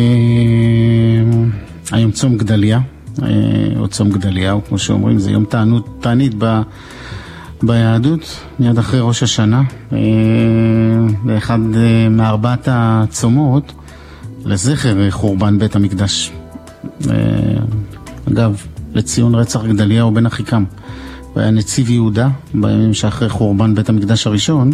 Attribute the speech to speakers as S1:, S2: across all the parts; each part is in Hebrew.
S1: היום צום גדליה, או צום גדליה, או כמו שאומרים, זה יום תענית ביהדות, מיד אחרי ראש השנה, באחד מארבעת הצומות, לזכר חורבן בית המקדש. אגב, לציון רצח גדליה ובן אחיקם. הוא היה נציב יהודה בימים שאחרי חורבן בית המקדש הראשון,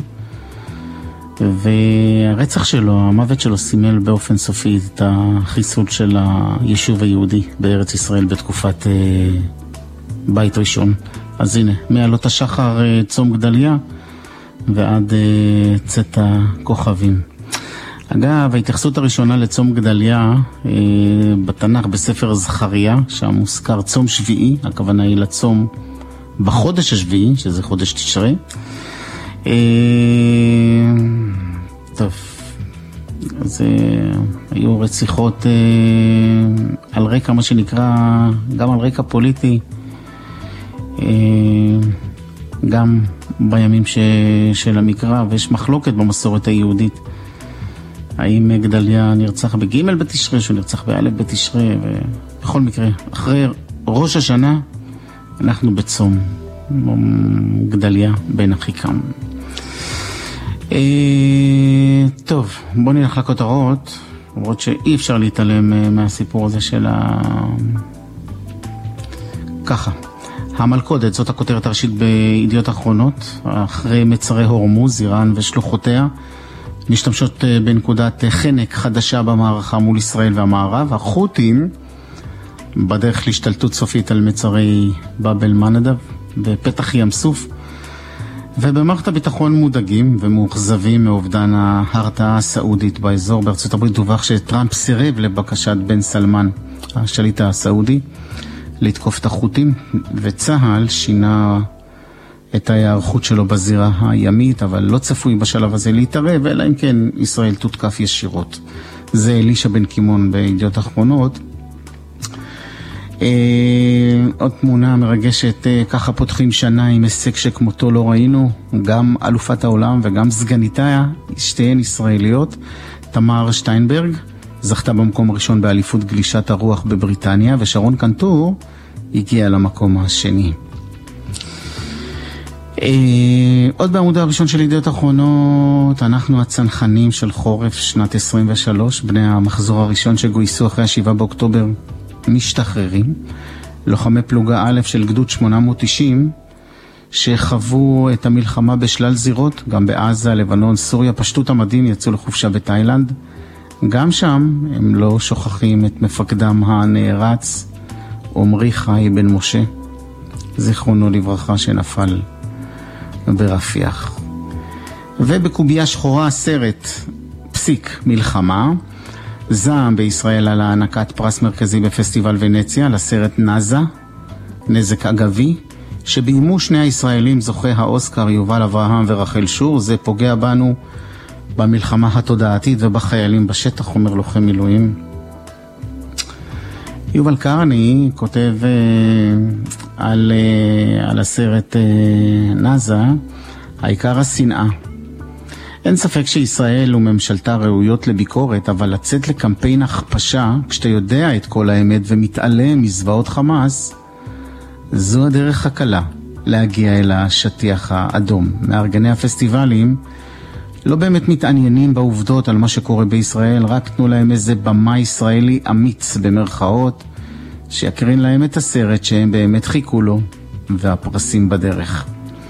S1: והרצח שלו, המוות שלו, סימל באופן סופי את החיסול של היישוב היהודי בארץ ישראל בתקופת בית ראשון. אז הנה, מעלות השחר צום גדליה ועד צאת הכוכבים. אגב, ההתייחסות הראשונה לצום גדליה בתנ"ך בספר זכריה, שם מוזכר צום שביעי, הכוונה היא לצום בחודש השביעי, שזה חודש תשרי. טוב, אז היו רציחות על רקע מה שנקרא, גם על רקע פוליטי, גם בימים של המקרא, ויש מחלוקת במסורת היהודית. האם גדליה נרצח בג' בתשרי, שהוא נרצח בא' בתשרי, ובכל מקרה, אחרי ראש השנה, אנחנו בצום גדליה בן אחיקם. טוב, בוא נלך לכותרות, למרות שאי אפשר להתעלם מהסיפור הזה של ככה. המלכודת, זאת הכותרת הראשית בידיעות אחרונות, אחרי מצרי הורמוז, איראן ושלוחותיה, משתמשות בנקודת חנק חדשה במערכה מול ישראל והמערב. החות'ים בדרך להשתלטות סופית על מצרי באב אל-מנדב בפתח ים סוף, ובמערכת הביטחון מודאגים ומאוכזבים מאובדן ההרתעה הסעודית באזור. בארצות הברית דווח שטראמפ סירב לבקשת בן סלמן, השליט הסעודי, לתקוף את החות'ים, וצה"ל שינה את ההיערכות שלו בזירה הימית, אבל לא צפוי בשלב הזה להתערב, אלא אם כן ישראל תותקף ישירות. זה אלישע בן קימון בידיעות אחרונות. עוד תמונה מרגשת, ככה פותחים שנה עם הישג שכמותו לא ראינו, גם אלופת העולם וגם סגניתה, שתיהן ישראליות. תמר שטיינברג זכתה במקום הראשון באליפות גלישת הרוח בבריטניה, ושרון קנטור הגיע למקום השני. עוד בעמוד הראשון של ידיעות אחרונות, אנחנו הצנחנים של חורף שנת 23, בני המחזור הראשון שגויסו אחרי 7 באוקטובר משתחררים. לוחמי פלוגה א' של גדוד 890 שחוו את המלחמה בשלל זירות, גם בעזה, לבנון, סוריה, פשטו את המדים, יצאו לחופשה בתאילנד. גם שם הם לא שוכחים את מפקדם הנערץ עומרי חי בן משה, זיכרונו לברכה, שנפל ברפיח. ובקוביה שחורה הסרט פסיק מלחמה, זעם בישראל על הענקת פרס מרכזי בפסטיבל ונציה לסרט נזה, נזק אגבי, שביימו שני הישראלים זוכי האוסקר יובל אברהם ורחל שור. זה פוגע בנו במלחמה התודעתית ובחיילים בשטח, אומר לוחם מילואים. יובל קרני כותב על הסרט נזה, העיקר השנאה. אין ספק שישראל וממשלתה ראויות לביקורת, אבל לצאת לקמפיין הכפשה כשאתה יודע את כל האמת ומתעלם מזוועות חמאס, זו הדרך הקלה להגיע אל השטיח האדום. מארגני הפסטיבלים לא באמת מתעניינים בעובדות על מה שקורה בישראל, רק תנו להם איזה במה ישראלי אמיץ במרכאות, שיקרין להם את הסרט שהם באמת חיכו לו, והפרסים בדרך.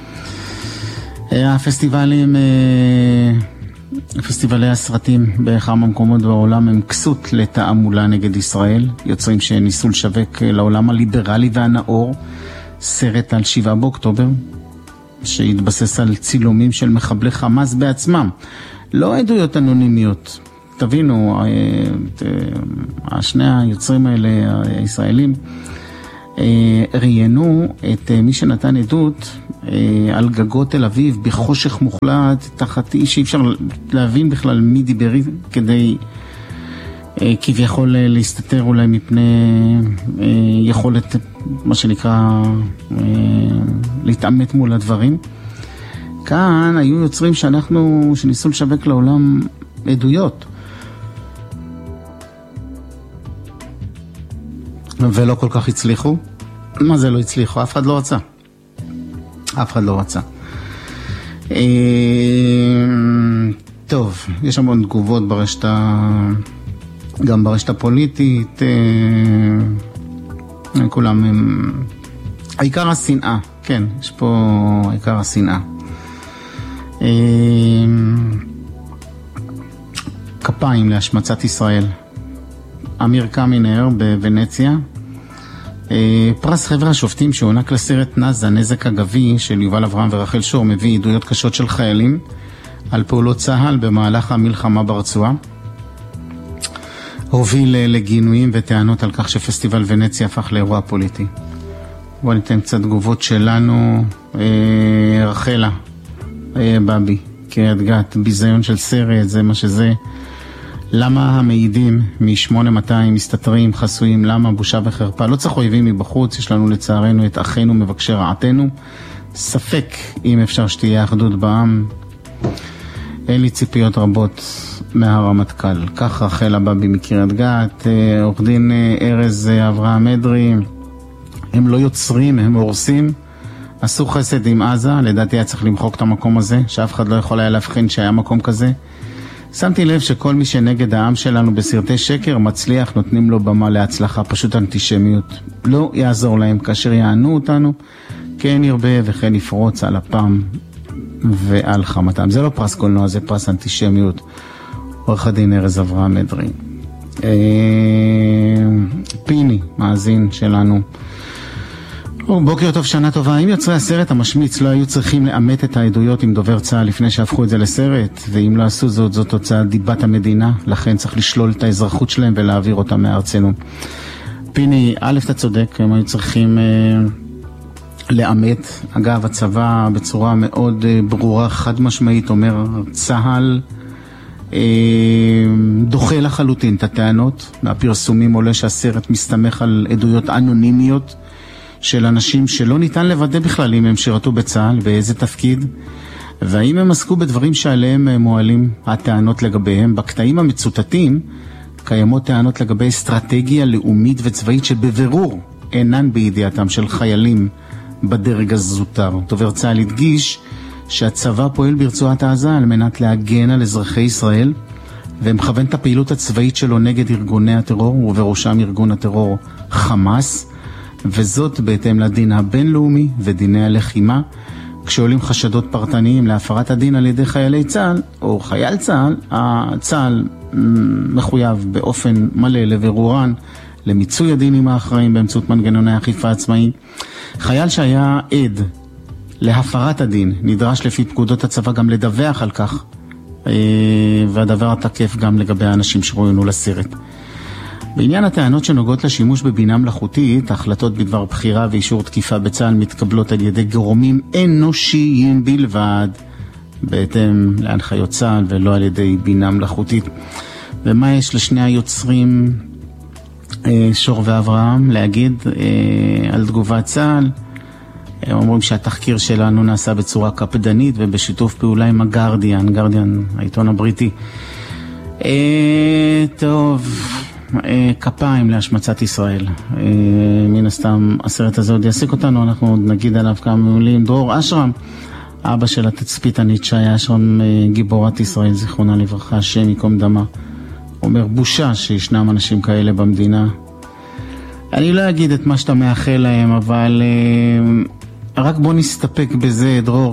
S1: פסטיבלי הסרטים בכמה מקומות בעולם הם כסות לתעמולה נגד ישראל. יוצרים שניסו לשווק לעולם הליברלי והנאור סרט על 7 באוקטובר שהתבסס על צילומים של מחבלי חמאס בעצמם, לא עדויות אנונימיות. תבינו, שני היוצרים האלה הישראלים ראיינו את מי שנתן עדות על גגות תל אביב בחושך מוחלט, תחת איש שאי אפשר להבין בכלל מי דיבר, כדי כביכול להסתתר אולי מפני יכולת, מה שנקרא, להתעמת מול הדברים. כאן היו יוצרים שניסו לשווק לעולם עדויות. ולא כל כך הצליחו. מה זה לא הצליחו? אף אחד לא רצה. אף אחד לא רצה. טוב, יש המון תגובות ברשת, גם ברשת הפוליטית, כולם הם... העיקר השנאה, כן, יש פה העיקר השנאה. כפיים להשמצת ישראל. אמיר קמינר בוונציה, פרס חבר השופטים שהוענק לסרט נז הנזק הגבי של יובל אברהם ורחל שור מביא עדויות קשות של חיילים על פעולות צה"ל במהלך המלחמה ברצועה. הוביל לגינויים וטענות על כך שפסטיבל ונציה הפך לאירוע פוליטי. בואו ניתן קצת תגובות שלנו. רחלה בבי, קריית גת, ביזיון של סרט, זה מה שזה. למה המעידים מ-8200 מסתתרים, חסויים, למה בושה וחרפה? לא צריך אויבים מבחוץ, יש לנו לצערנו את אחינו מבקשי רעתנו. ספק אם אפשר שתהיה אחדות בעם. אין לי ציפיות רבות מהרמטכ"ל. כך רחל הבבי מקריית גת, עורך דין ארז אברהם אדרי, הם לא יוצרים, הם הורסים. עשו חסד עם עזה, לדעתי היה צריך למחוק את המקום הזה, שאף אחד לא יכול היה להבחין שהיה מקום כזה. שמתי לב שכל מי שנגד העם שלנו בסרטי שקר מצליח, נותנים לו במה להצלחה, פשוט אנטישמיות. לא יעזור להם, כאשר יענו אותנו, כן ירבה וכן יפרוץ על הפעם ועל חמתם. זה לא פרס קולנוע, זה פרס אנטישמיות. עורך הדין ארז אברהם אדרי. פיני, מאזין שלנו. בוקר טוב, שנה טובה. אם יוצרי הסרט המשמיץ לא היו צריכים לאמת את העדויות עם דובר צה"ל לפני שהפכו את זה לסרט, ואם לא עשו זאת, זאת תוצאה דיבת המדינה, לכן צריך לשלול את האזרחות שלהם ולהעביר אותם מארצנו. פיני, א', אתה צודק, הם היו צריכים לאמת. אגב, הצבא בצורה מאוד ברורה, חד משמעית, אומר צה"ל דוחה לחלוטין את הטענות. מהפרסומים עולה שהסרט מסתמך על עדויות אנונימיות של אנשים שלא ניתן לוודא בכלל אם הם שירתו בצה"ל, באיזה תפקיד, והאם הם עסקו בדברים שעליהם מועלים הטענות לגביהם. בקטעים המצוטטים קיימות טענות לגבי אסטרטגיה לאומית וצבאית שבבירור אינן בידיעתם של חיילים בדרג הזוטר. דובר צה"ל הדגיש שהצבא פועל ברצועת עזה על מנת להגן על אזרחי ישראל, ומכוון את הפעילות הצבאית שלו נגד ארגוני הטרור, ובראשם ארגון הטרור חמאס, וזאת בהתאם לדין הבינלאומי ודיני הלחימה. כשעולים חשדות פרטניים להפרת הדין על ידי חיילי צה"ל או חייל צה"ל, הצה"ל מחויב באופן מלא לבירורן, למיצוי הדין עם האחראים באמצעות מנגנוני אכיפה עצמאיים. חייל שהיה עד להפרת הדין נדרש לפי פקודות הצבא גם לדווח על כך, והדבר התקף גם לגבי האנשים שרואיינו לסרט. בעניין הטענות שנוגעות לשימוש בבינה מלאכותית, החלטות בדבר בחירה ואישור תקיפה בצה"ל מתקבלות על ידי גורמים אנושיים בלבד, בהתאם להנחיות צה"ל ולא על ידי בינה מלאכותית. ומה יש לשני היוצרים, שור ואברהם, להגיד על תגובת צה"ל? הם אומרים שהתחקיר שלנו נעשה בצורה קפדנית ובשיתוף פעולה עם הגרדיאן, העיתון הבריטי. טוב, כפיים להשמצת ישראל. מן הסתם הסרט הזה עוד יעסיק אותנו, אנחנו עוד נגיד עליו כמה מילים. דרור אשרם, אבא של התצפיתנית שי אשרם, גיבורת ישראל, זיכרונה לברכה, השם יקום דמה, אומר בושה שישנם אנשים כאלה במדינה. אני לא אגיד את מה שאתה מאחל להם, אבל רק בוא נסתפק בזה, דרור,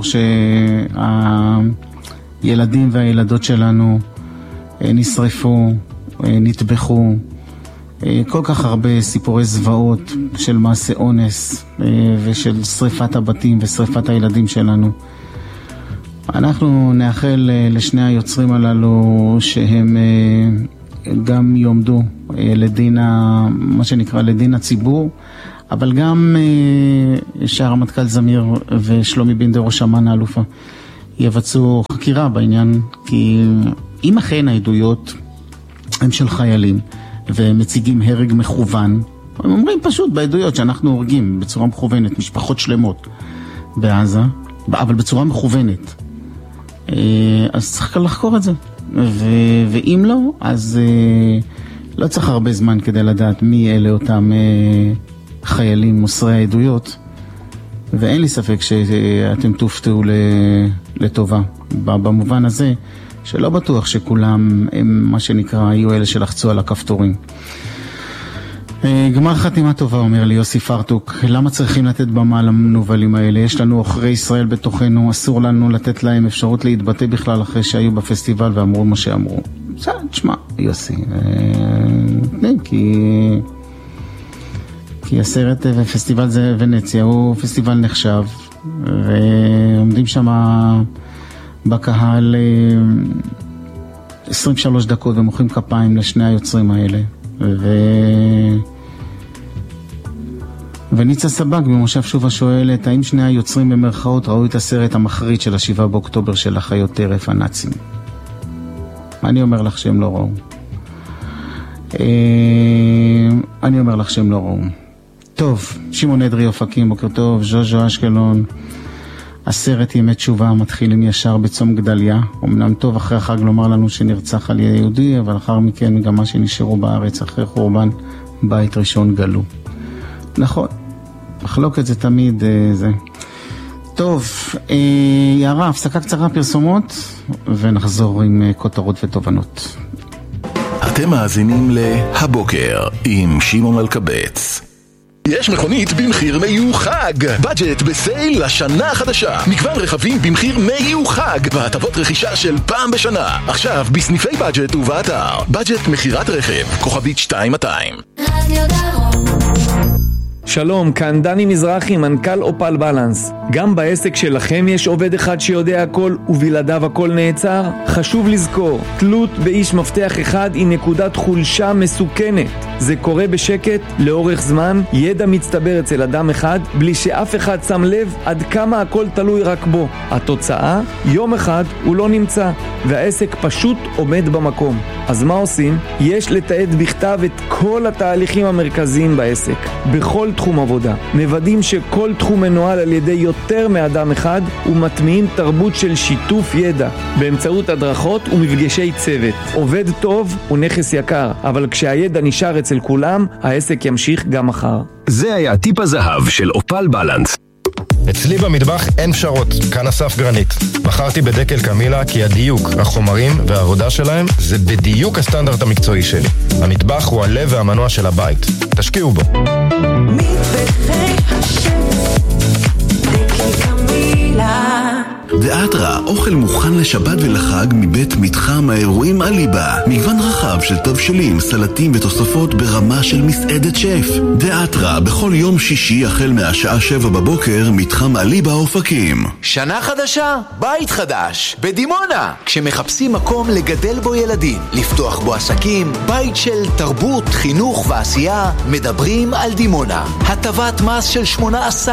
S1: שהילדים והילדות שלנו נשרפו, נטבחו, כל כך הרבה סיפורי זוועות של מעשה אונס ושל שריפת הבתים ושריפת הילדים שלנו. אנחנו נאחל לשני היוצרים הללו שהם גם יעמדו לדין, מה שנקרא לדין הציבור, אבל גם שהרמטכ"ל זמיר ושלומי בינדר ראש אמ"ן האלופה יבצעו חקירה בעניין, כי אם אכן העדויות הם של חיילים ומציגים הרג מכוון, הם אומרים פשוט בעדויות שאנחנו הורגים בצורה מכוונת משפחות שלמות בעזה, אבל בצורה מכוונת, אז צריך לחקור את זה, ואם לא, אז לא צריך הרבה זמן כדי לדעת מי אלה אותם חיילים מוסרי העדויות, ואין לי ספק שאתם תופתעו לטובה, במובן הזה שלא בטוח שכולם הם מה שנקרא יהיו אלה שלחצו על הכפתורים. גמר חתימה טובה, אומר לי יוסי פרטוק. למה צריכים לתת במה למנובלים האלה? יש לנו עוכרי ישראל בתוכנו, אסור לנו לתת להם אפשרות להתבטא בכלל אחרי שהיו בפסטיבל ואמרו מה שאמרו. בסדר, תשמע, יוסי, כי הסרט ופסטיבל זה ונציה הוא פסטיבל נחשב, ועומדים שם בקהל 23 דקות ומוחאים כפיים לשני היוצרים האלה, וניצה סבג במושב שובה שואלת, האם שני היוצרים במרכאות ראו את הסרט המחריד של 7 באוקטובר של החיות טרף הנאצים? אני אומר לך שהם לא ראו. אני אומר לך שהם לא ראו. טוב, שמעון אדרי אופקים, בוקר טוב. ז'וז'ו אשקלון, הסרט ימי תשובה מתחילים ישר בצום גדליה. אמנם טוב אחרי החג לומר לנו שנרצח על יהודי, אבל אחר מכן גם מה שנשארו בארץ אחרי חורבן בית ראשון גלו. נכון, מחלוקת זה תמיד זה. טוב, יערה, הפסקה קצרה, פרסומות, ונחזור עם כותרות ותובנות.
S2: אתם מאזינים להבוקר עם שמעון אלקבץ. יש מכונית במחיר מיוחד, בדג'ט בסייל לשנה החדשה, מגוון רכבים במחיר מיוחד והטבות רכישה של פעם בשנה. עכשיו בסניפי בדג'ט ובאתר בדג'ט מחירת רכב כוכבית 2200.
S3: שלום, כאן דני מזרחי, מנכ"ל אופל בלנס. גם בעסק שלכם יש עובד אחד שיודע הכל ובלעדיו הכל נעצר? חשוב לזכור, תלות באיש מפתח אחד היא נקודת חולשה מסוכנת. זה קורה בשקט, לאורך זמן, ידע מצטבר אצל אדם אחד, בלי שאף אחד שם לב עד כמה הכל תלוי רק בו. התוצאה, יום אחד הוא לא נמצא, והעסק פשוט עומד במקום. אז מה עושים? יש לתעד בכתב את כל התהליכים המרכזיים בעסק, בכל תחום עבודה. מוודאים שכל תחום מנוהל על ידי יותר מאדם אחד, ומטמיעים תרבות של שיתוף ידע, באמצעות הדרכות ומפגשי צוות. עובד טוב הוא נכס יקר, אבל כשהידע נשאר אצל כולם, העסק ימשיך גם מחר.
S2: זה היה טיפ הזהב של אופל בלנס.
S4: אצלי במטבח אין פשרות, כאן אסף גרנית. בחרתי בדקל קמילה כי הדיוק, החומרים והעבודה שלהם זה בדיוק הסטנדרט המקצועי שלי. המטבח הוא הלב והמנוע של הבית. תשקיעו בו.
S5: מטבחי השף, דקל קמילה.
S2: דאטרה, אוכל מוכן לשבת ולחג מבית מתחם האירועים אליבה. מגוון רחב של תבשילים, סלטים ותוספות ברמה של מסעדת שף. דאטרה, בכל יום שישי החל מהשעה 7 בבוקר, מתחם אליבה אופקים.
S6: שנה חדשה, בית חדש, בדימונה. כשמחפשים מקום לגדל בו ילדים, לפתוח בו עסקים, בית של תרבות, חינוך ועשייה, מדברים על דימונה. הטבת מס של 18%,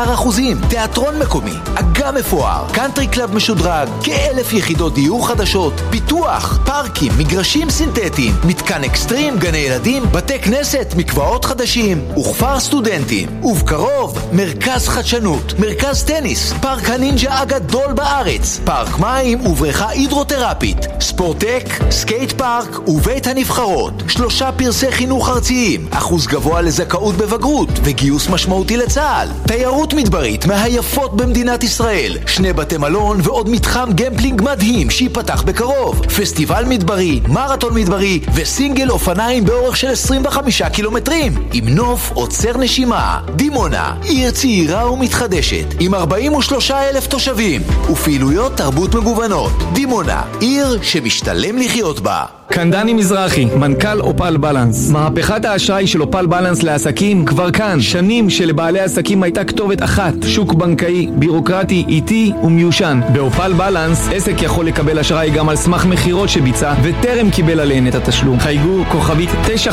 S6: תיאטרון מקומי, אגם מפואר, קאנטרי קלאב משודרג, כ1,000 יחידות דיור חדשות, פיתוח, פארקים, מגרשים סינתטיים, מתקן אקסטרים, גני ילדים, בתי כנסת, מקוואות חדשים, וכפר סטודנטים. ובקרוב, מרכז חדשנות, מרכז טניס, פארק הנינג'ה הגדול בארץ, פארק מים ובריכה הידרותרפית, ספורטק, סקייט פארק ובית הנבחרות. 3 פרסי חינוך ארציים, אחוז גבוה לזכאות בבגרות וגיוס משמעותי לצה"ל. תיירות מדברית מהיפות במדינת ישראל, 2 בתי מלון ועוד מתחם גמפלינג מדהים שיפתח בקרוב, פסטיבל מדברי, מרתון מדברי וסינגל אופניים באורך של 25 קילומטרים, עם נוף עוצר נשימה. דימונה, עיר צעירה ומתחדשת עם 43,000 תושבים ופעילויות תרבות מגוונות. דימונה, עיר שמשתלם לחיות בה.
S3: כאן דני מזרחי, מנכ"ל אופל בלנס. מהפכת האשראי של אופל בלנס לעסקים כבר כאן. שנים שלבעלי עסקים הייתה כתובת אחת, שוק בנקאי, בירוקרטי, איטי ומיושן. באופל בלנס, עסק יכול לקבל אשראי גם על סמך מחירות שביצע וטרם קיבל עליהן את התשלום. חייגו כוכבית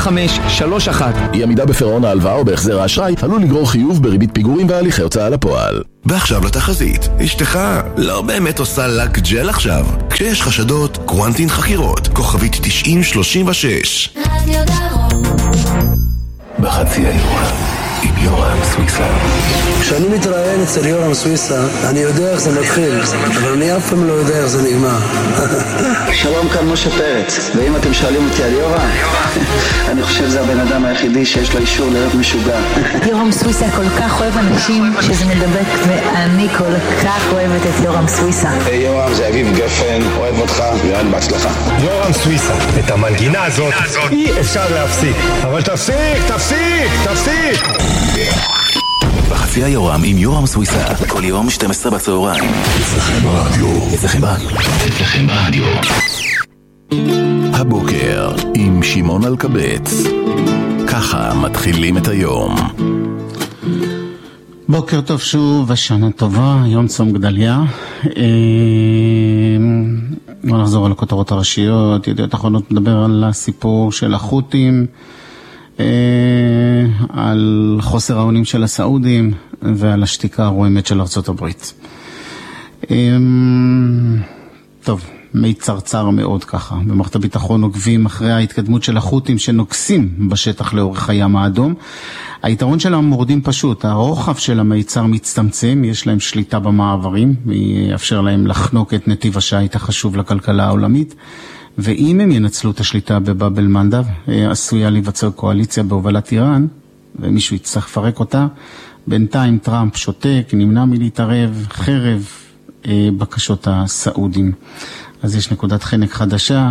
S3: 9531.
S2: אי עמידה בפירעון ההלוואה או בהחזר האשראי עלול לגרור חיוב בריבית פיגורים והליכי הוצאה לפועל. ועכשיו לתחזית. אשתך לא באמת עושה לק ג'ל עכשיו. כשיש חשדות, קוונטין חקירות. כוכבית 9036. בחצי האירוע עם יורם סוויסה. סוויסה.
S7: כשאני מתראיין אצל יורם סוויסה, אני יודע איך זה מתחיל, אבל אני אף פעם לא יודע איך זה נגמר.
S8: שלום, כאן משה פרץ, ואם אתם שואלים אותי על יורם, אני חושב זה הבן אדם היחידי שיש לו אישור להיות משוגע.
S9: יורם סוויסה כל כך אוהב אנשים שזה מדבק, ואני כל כך אוהבת את יורם סוויסה.
S10: היי יורם, זה אביב גפן, אוהב אותך, ויאן בהצלחה.
S4: יורם סוויסה, את המנגינה הזאת אי אפשר להפסיק, אבל תפסיק!
S2: בחצי היורם עם יורם סוויסה, כל יום 12 בצהריים. אצלכם ברדיו. הבוקר עם שמעון אלקבץ. ככה מתחילים את היום.
S1: בוקר טוב שוב, ושנה טובה, יום צום גדליה. בוא נחזור על הכותרות הראשיות. ידיעות אחרונות מדבר על הסיפור של החות'ים, על חוסר האונים של הסעודים ועל השתיקה הרועמת של ארצות הברית. טוב, מצרצר מאוד ככה. במערכת הביטחון עוקבים אחרי ההתקדמות של החות'ים שנוקסים בשטח לאורך הים האדום. היתרון של המורדים פשוט, הרוחב של המיצר מצטמצם, יש להם שליטה במעברים, ויאפשר להם לחנוק את נתיב השיט החשוב לכלכלה העולמית. ואם הם ינצלו את השליטה בבאב אל-מנדב, עשויה להיווצר קואליציה בהובלת איראן, ומישהו יצטרך לפרק אותה. בינתיים טראמפ שותק, נמנע מלהתערב, חרב בקשות הסעודים. אז יש נקודת חנק חדשה.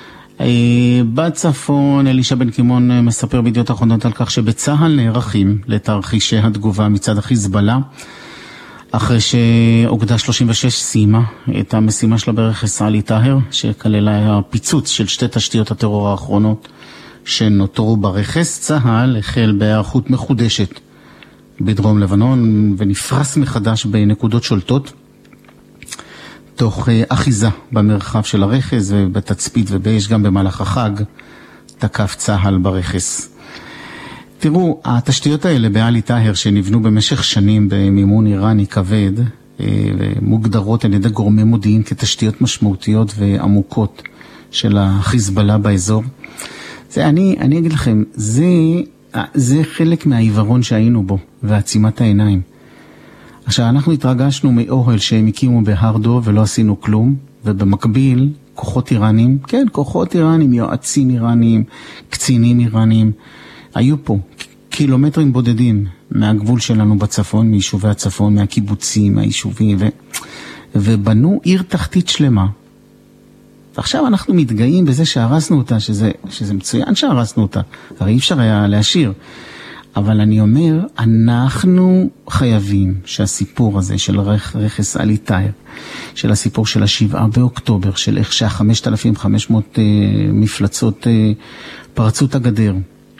S1: בצפון אלישע בן קימון מספר בידיעות אחרונות על כך שבצה"ל נערכים לתרחישי התגובה מצד החיזבאללה, אחרי שאוגדה 36 סיימה את המשימה שלה ברכס עלי טהר, שכללה הפיצוץ של שתי תשתיות הטרור האחרונות שנותרו ברכס. צה"ל החל בהיערכות מחודשת בדרום לבנון ונפרס מחדש בנקודות שולטות, תוך אחיזה במרחב של הרכס ובתצפית ובאש. גם במהלך החג תקף צה"ל ברכס. תראו, התשתיות האלה בעלי טהר שנבנו במשך שנים במימון איראני כבד, מוגדרות על ידי גורמי מודיעין כתשתיות משמעותיות ועמוקות של החיזבאללה באזור. אני אגיד לכם, זה חלק מהעיוורון שהיינו בו ועצימת העיניים. עכשיו, אנחנו התרגשנו מאוהל שהם הקימו בהרדו ולא עשינו כלום, ובמקביל כוחות איראנים, כן, כוחות איראנים, יועצים איראנים, קצינים איראנים, היו פה קילומטרים בודדים מהגבול שלנו בצפון, מיישובי הצפון, מהקיבוצים, מהיישובים, ובנו עיר תחתית שלמה. ועכשיו אנחנו מתגאים בזה שהרסנו אותה, שזה מצוין שהרסנו אותה, הרי אי אפשר היה להשאיר. אבל אני אומר, אנחנו חייבים שהסיפור הזה של רכס עלי טהר, של הסיפור של 7 באוקטובר, של איך שה-5,500 מפלצות פרצו את הגדר,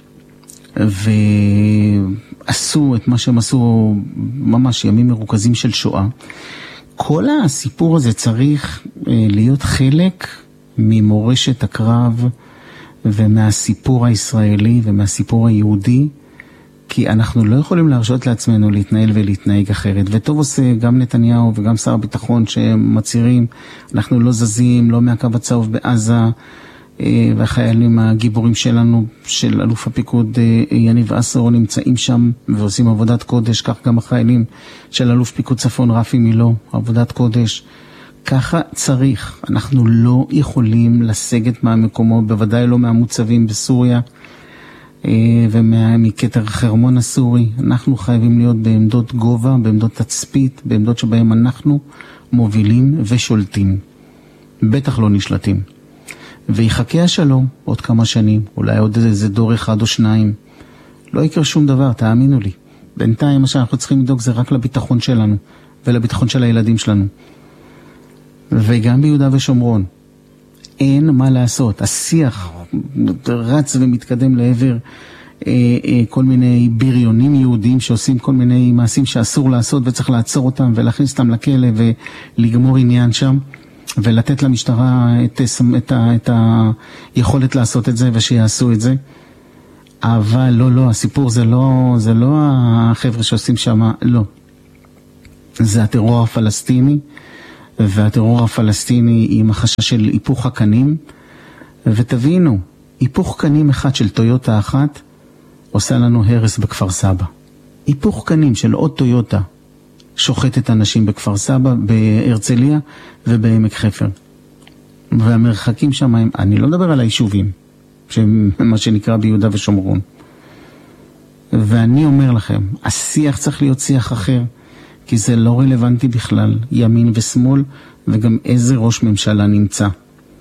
S1: ועשו את מה שהם עשו, ממש ימים מרוכזים של שואה. כל הסיפור הזה צריך להיות חלק ממורשת הקרב ומהסיפור הישראלי ומהסיפור היהודי, כי אנחנו לא יכולים להרשות לעצמנו להתנהל ולהתנהג אחרת. וטוב עושה גם נתניהו וגם שר הביטחון שמצהירים, אנחנו לא זזים, לא מהקו הצהוב בעזה, והחיילים הגיבורים שלנו, של אלוף הפיקוד יניב אסרו, נמצאים שם ועושים עבודת קודש. כך גם החיילים של אלוף פיקוד צפון רפי מילו, עבודת קודש. ככה צריך. אנחנו לא יכולים לסגת מהמקומות, בוודאי לא מהמוצבים בסוריה ומכתר חרמון הסורי. אנחנו חייבים להיות בעמדות גובה, בעמדות תצפית, בעמדות שבהם אנחנו מובילים ושולטים, בטח לא נשלטים. ויחכה השלום עוד כמה שנים, אולי עוד איזה דור אחד או שניים, לא יקרה שום דבר, תאמינו לי. בינתיים מה שאנחנו צריכים לדאוג זה רק לביטחון שלנו ולביטחון של הילדים שלנו, וגם ביהודה ושומרון אין מה לעשות. השיח רץ ומתקדם לעבר כל מיני בריונים יהודים שעושים כל מיני מעשים שאסור לעשות וצריך לעצור אותם ולהכניס אותם לכלא ולגמור עניין שם, ולתת למשטרה את היכולת לעשות את זה ושיעשו את זה. אבל לא, הסיפור זה לא החבר'ה שעושים שם, לא. זה הטרור הפלסטיני, והטרור הפלסטיני עם החשש של היפוך הקנים. ותבינו, היפוך קנים אחד של טויוטה אחת עושה לנו הרס בכפר סבא. היפוך קנים של עוד טויוטה שוחטת אנשים בכפר סבא, בהרצליה ובעמק חפר. והמרחקים שם, אני לא מדבר על היישובים, מה שנקרא ביהודה ושומרון. ואני אומר לכם, השיח צריך להיות שיח אחר, כי זה לא רלוונטי בכלל, ימין ושמאל, וגם איזה ראש ממשלה נמצא.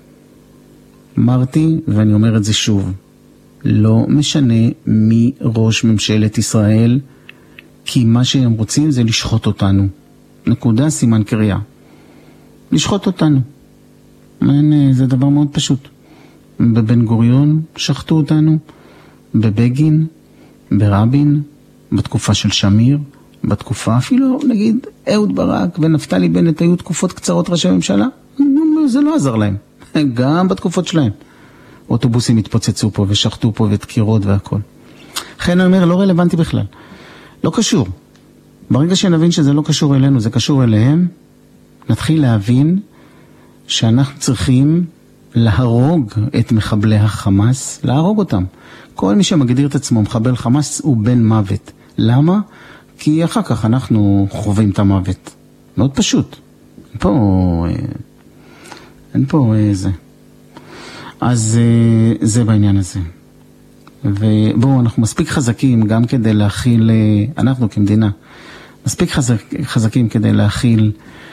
S1: אמרתי, ואני אומר את זה שוב, לא משנה מי ראש ממשלת ישראל, כי מה שהם רוצים זה לשחוט אותנו. נקודה, סימן קריאה. לשחוט אותנו. זה דבר מאוד פשוט. בבן גוריון שחטו אותנו, בבגין, ברבין, בתקופה של שמיר, בתקופה אפילו, נגיד, אהוד ברק ונפתלי בנט היו תקופות קצרות ראשי ממשלה, זה לא עזר להם. גם בתקופות שלהם. אוטובוסים התפוצצו פה ושחטו פה ותקירות והכל. לכן אני אומר, לא רלוונטי בכלל. לא קשור. ברגע שנבין שזה לא קשור אלינו, זה קשור אליהם, נתחיל להבין שאנחנו צריכים להרוג את מחבלי החמאס, להרוג אותם. כל מי שמגדיר את עצמו מחבל חמאס הוא בן מוות. למה? כי אחר כך אנחנו חווים את המוות. מאוד פשוט. אין פה זה. אז זה בעניין הזה. ובואו, אנחנו מספיק חזקים גם כדי להכיל, אנחנו כמדינה, מספיק חזקים כדי להכיל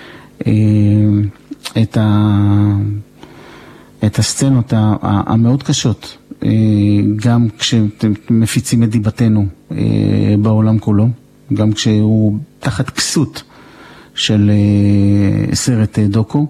S1: את הסצנות המאוד קשות, גם כשמפיצים את דיבתנו בעולם כולו, גם כשהוא תחת כסות של סרט דוקו.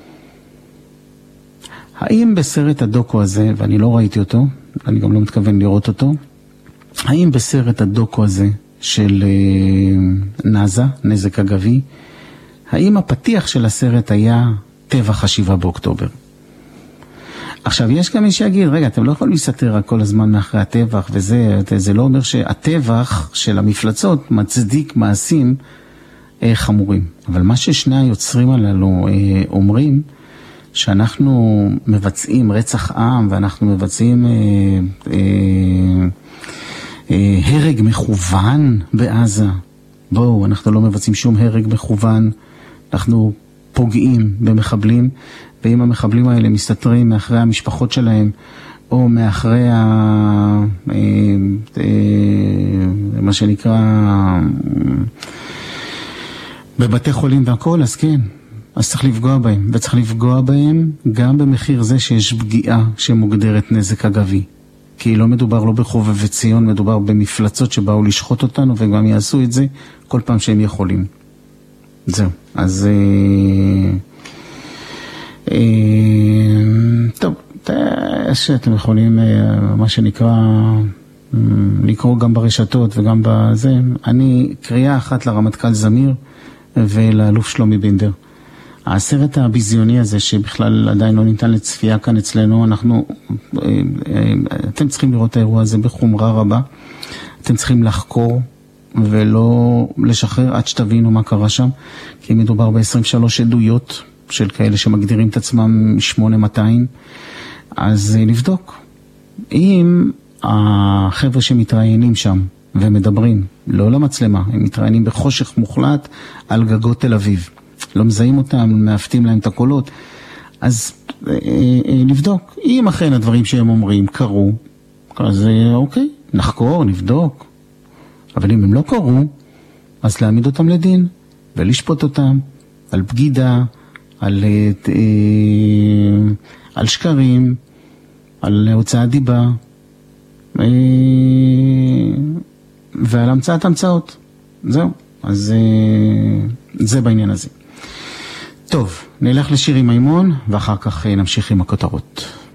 S1: האם בסרט הדוקו הזה, ואני לא ראיתי אותו, אני גם לא מתכוון לראות אותו, האם בסרט הדוקו הזה של נאזה, נזק אגבי, האם הפתיח של הסרט היה טבח ה7 באוקטובר? עכשיו, יש גם מי שיגיד, רגע, אתם לא יכולים להסתתר כל הזמן מאחרי הטבח, וזה לא אומר שהטבח של המפלצות מצדיק מעשים חמורים. אבל מה ששני היוצרים הללו אומרים, שאנחנו מבצעים רצח עם, ואנחנו מבצעים הרג מכוון בעזה. בואו, אנחנו לא מבצעים שום הרג מכוון, אנחנו פוגעים במחבלים, ואם המחבלים האלה מסתתרים מאחרי המשפחות שלהם, או מאחרי מה שנקרא בבתי חולים והכל, אז כן, אז צריך לפגוע בהם, וצריך לפגוע בהם גם במחיר זה שיש פגיעה שמוגדרת נזק אגבי. כי לא מדובר לא בחובב וציון, מדובר במפלצות שבאו לשחוט אותנו, וגם יעשו את זה כל פעם שהם יכולים. זהו. אז טוב, שאתם יכולים, מה שנקרא, לקרוא גם ברשתות וגם בזה. אני קריאה אחת לרמטכ"ל זמיר ולאלוף שלומי בינדר. הסרט הביזיוני הזה שבכלל עדיין לא ניתן לצפייה כאן אצלנו, אתם צריכים לראות את האירוע הזה בחומרה רבה, אתם צריכים לחקור ולא לשחרר עד שתבינו מה קרה שם, כי מדובר ב-23 עדויות של כאלה שמגדירים את עצמם 8200, אז לבדוק. אם החבר'ה שמתראיינים שם ומדברים, לא למצלמה, הם מתראיינים בחושך מוחלט על גגות תל אביב, לא מזהים אותם, מאפתים להם את הקולות, אז לבדוק. אם אכן הדברים שהם אומרים קרו, אז אוקיי, נחקור, נבדוק. אבל אם הם לא קרו, אז להעמיד אותם לדין ולשפוט אותם על בגידה, על שקרים, על הוצאת דיבה ועל המצאת המצאות. זהו, אז זה בעניין הזה. טוב, נלך לשירי מימון ואחר כך נמשיך עם הכותרות.